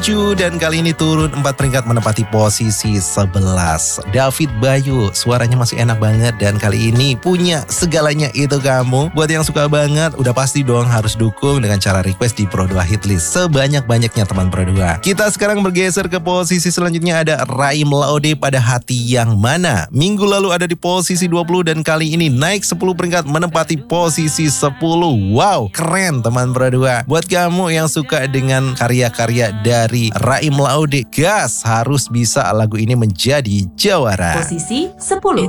Dan kali ini turun 4 peringkat menempati posisi 11. David Bayu, suaranya masih enak banget dan kali ini punya segalanya itu kamu. Buat yang suka banget, udah pasti dong harus dukung dengan cara request di Pro 2 Hitlist sebanyak-banyaknya teman Pro 2. Kita sekarang bergeser ke posisi selanjutnya, ada Raim Laude pada Hati Yang Mana. Minggu lalu ada di posisi 20 dan kali ini naik 10 peringkat menempati posisi 10. Wow, keren teman Pro 2. Buat kamu yang suka dengan karya-karya dari Raim Laude, gas, harus bisa lagu ini menjadi jawara. Posisi 10.